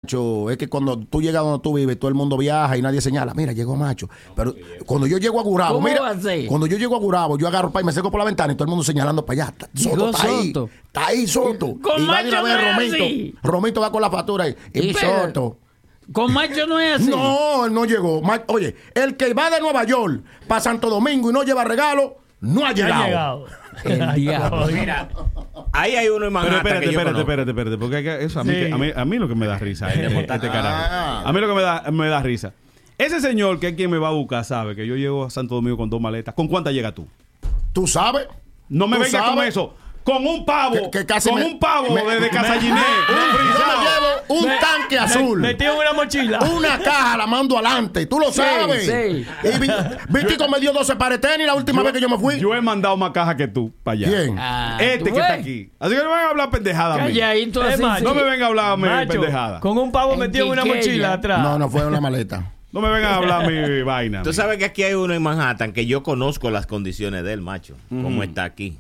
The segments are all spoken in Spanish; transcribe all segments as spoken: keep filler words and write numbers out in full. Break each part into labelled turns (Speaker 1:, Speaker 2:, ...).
Speaker 1: macho, es que cuando tú llegas donde tú vives, todo el mundo viaja y nadie señala, mira, llegó macho. Pero cuando yo llego a Gurabo, mira, cuando yo llego a Gurabo, yo agarro para y me seco por la ventana y todo el mundo señalando para allá. Soto está ahí, está ahí Soto.
Speaker 2: Con
Speaker 1: y va
Speaker 2: macho
Speaker 1: a ver
Speaker 2: no
Speaker 1: Romito.
Speaker 2: así.
Speaker 1: Romito va con la factura ahí. Y Soto.
Speaker 2: Con macho no es así.
Speaker 1: No, él no llegó. Oye, el que va de Nueva York para Santo Domingo y no lleva regalo, no ha llegado. Ha llegado.
Speaker 2: El diablo.
Speaker 3: Mira, ahí hay uno en Manhattan.
Speaker 4: Pero espérate,
Speaker 3: que yo
Speaker 4: espérate,
Speaker 3: conozco.
Speaker 4: espérate, espérate, porque hay que- eso a mí,
Speaker 3: Sí.
Speaker 4: que- a, mí, a mí lo que me da risa es este, este carajo. A mí lo que me da, me da risa. Ese señor que es quien me va a buscar sabe que yo llego a Santo Domingo con dos maletas. ¿Con cuántas llega tú?
Speaker 1: ¿Tú sabes?
Speaker 4: No me
Speaker 1: ¿Tú
Speaker 4: vengas con
Speaker 1: sabes?
Speaker 4: eso. Con un pavo.
Speaker 1: Que- que casi
Speaker 4: con
Speaker 1: me-
Speaker 4: un pavo
Speaker 1: me-
Speaker 4: de, de Casa
Speaker 1: me-
Speaker 4: Giné.
Speaker 1: me-
Speaker 4: un
Speaker 1: yo
Speaker 4: frisado.
Speaker 1: me llevo un
Speaker 4: Me-
Speaker 1: tanque azul.
Speaker 5: Metido en una mochila.
Speaker 1: Una caja la mando adelante. Tú lo
Speaker 4: Sí,
Speaker 1: sabes.
Speaker 4: sí.
Speaker 1: Y Vi- Vitico me dio doce pares de tenis la última
Speaker 4: Yo-
Speaker 1: vez que yo me fui.
Speaker 4: Yo he mandado más cajas que tú para allá.
Speaker 1: ¿Quién?
Speaker 2: Ah,
Speaker 4: este
Speaker 2: ¿tú
Speaker 4: que está
Speaker 2: ves?
Speaker 4: aquí. Así que no me vengan a hablar pendejada a mí.
Speaker 2: Calladito así,
Speaker 4: No
Speaker 2: sí.
Speaker 4: me vengan a hablar a mí
Speaker 5: Macho,
Speaker 4: pendejada.
Speaker 5: con un pavo
Speaker 2: En
Speaker 5: metido en una
Speaker 2: Quiqueya.
Speaker 5: mochila atrás.
Speaker 1: No, no fue una maleta.
Speaker 4: No me vengan a hablar mi vaina.
Speaker 3: Tú sabes que aquí hay uno en Manhattan que yo conozco las condiciones del macho, como está aquí.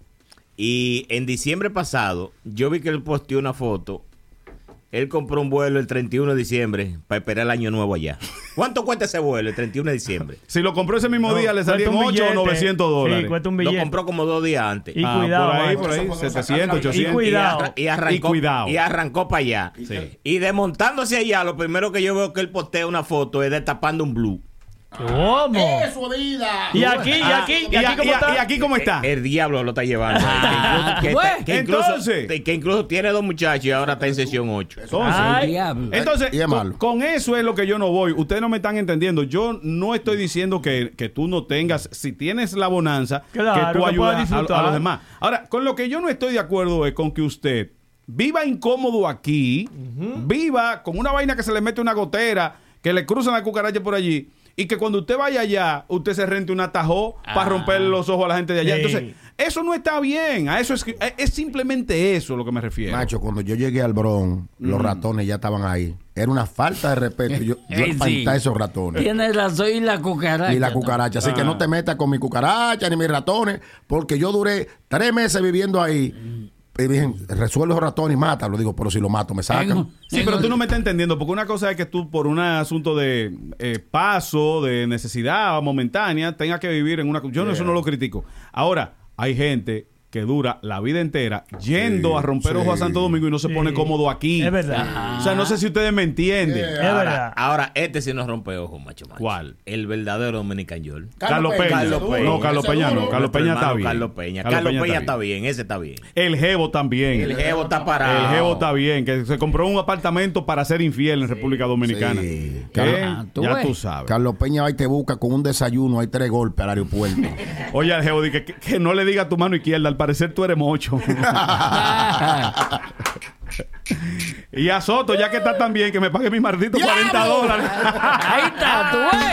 Speaker 3: Y en diciembre pasado, yo vi que él posteó una foto. Él compró un vuelo el treinta y uno de diciembre para esperar el año nuevo allá. ¿Cuánto cuesta ese vuelo el treinta y uno de diciembre?
Speaker 4: Si lo compró ese mismo
Speaker 5: No,
Speaker 4: día, le salían
Speaker 5: cuesta un
Speaker 4: ocho o
Speaker 5: billete.
Speaker 4: novecientos dólares.
Speaker 5: Sí, cuesta un
Speaker 3: Lo
Speaker 5: billete.
Speaker 3: compró como dos días antes.
Speaker 5: Y
Speaker 4: Ah,
Speaker 5: cuidado,
Speaker 4: por ahí,
Speaker 5: macho.
Speaker 4: por ahí, setecientos,
Speaker 5: Y
Speaker 4: ochocientos.
Speaker 5: cuidado.
Speaker 3: arran- y arrancó,
Speaker 4: Y cuidado.
Speaker 3: y arrancó para allá.
Speaker 4: Sí.
Speaker 3: Y desmontándose allá, lo primero que yo veo que él postea una foto es destapando un blue.
Speaker 5: ¿Cómo?
Speaker 1: Eso, vida.
Speaker 5: Y aquí, y
Speaker 4: Ah,
Speaker 5: aquí, y
Speaker 4: y,
Speaker 5: aquí,
Speaker 4: a-
Speaker 5: ¿cómo
Speaker 4: y a-
Speaker 5: está?
Speaker 4: y aquí cómo está.
Speaker 3: El diablo lo está llevando.
Speaker 2: Ah,
Speaker 3: que,
Speaker 2: ¿tú ves?
Speaker 3: que incluso,
Speaker 4: Entonces.
Speaker 3: que incluso tiene dos muchachos y ahora está en sesión ocho.
Speaker 4: Entonces,
Speaker 5: Ay.
Speaker 2: Diablo.
Speaker 4: Entonces,
Speaker 1: Y es
Speaker 4: con,
Speaker 1: malo.
Speaker 4: con eso es lo que yo no voy. Ustedes no me están entendiendo. Yo no estoy diciendo que, que tú no tengas, si tienes la bonanza,
Speaker 5: Claro,
Speaker 4: que tú
Speaker 5: que
Speaker 4: ayudas
Speaker 5: puedas
Speaker 4: a,
Speaker 5: disfrutar.
Speaker 4: a los demás. Ahora, con lo que yo no estoy de acuerdo es con que usted viva incómodo aquí, viva con una vaina que se le mete una gotera, que le cruzan la cucaracha por allí, y que cuando usted vaya allá, usted se rente un atajó
Speaker 2: Ah.
Speaker 4: para romper los ojos a la gente de allá.
Speaker 5: Sí.
Speaker 4: Entonces, eso no está bien. A eso es, que- es simplemente eso lo que me refiero.
Speaker 1: Macho, cuando yo llegué al Bronx, los ratones ya estaban ahí. Era una falta de respeto. Yo, yo
Speaker 2: Eh, sí.
Speaker 1: espanté a esos ratones.
Speaker 2: Tienes razón y la cucaracha.
Speaker 1: Y la cucaracha. Así que no te metas con mi cucaracha ni mis ratones, porque yo duré tres meses viviendo ahí. Y dije, resuelve los ratones y mátalo. Digo, pero si lo mato, me sacan.
Speaker 4: Sí, pero tú no me estás entendiendo, porque una cosa es que tú por un asunto de eh, paso, de necesidad momentánea, tengas que vivir en una... Yo no, eso no lo critico. Ahora, hay gente que dura la vida entera yendo
Speaker 1: Sí,
Speaker 4: a romper
Speaker 1: sí.
Speaker 4: ojos a Santo Domingo y no se
Speaker 5: Sí.
Speaker 4: pone cómodo aquí.
Speaker 5: Es verdad.
Speaker 4: O sea, no sé si ustedes me entienden.
Speaker 5: Es
Speaker 3: Ahora,
Speaker 5: verdad.
Speaker 3: ahora, este sí nos rompe ojos, macho, macho.
Speaker 4: ¿Cuál?
Speaker 3: El verdadero Dominican Yol.
Speaker 4: Carlos Peña.
Speaker 3: Carlos Peña.
Speaker 4: No, Carlos Peña no. Carlos Peña está bien.
Speaker 3: Carlos Peña. Carlos, Peña, está bien. Ese está bien.
Speaker 4: El Jevo también.
Speaker 3: El Jevo está parado.
Speaker 4: El Jevo está bien, que se compró un apartamento para ser infiel en República Dominicana.
Speaker 1: Sí.
Speaker 4: ¿Qué?
Speaker 2: Ah, ¿tú
Speaker 4: Ya
Speaker 2: ves?
Speaker 4: tú sabes.
Speaker 1: Carlos Peña va y te busca con un desayuno, hay tres golpes al aeropuerto.
Speaker 4: Oye, al Jevo, di que, que- que no le diga a tu mano izquierda, al parecer tú eres mocho. Y a Soto, ya que está tan bien, que me pague mis malditos cuarenta dólares.
Speaker 2: Ahí está, tú ves.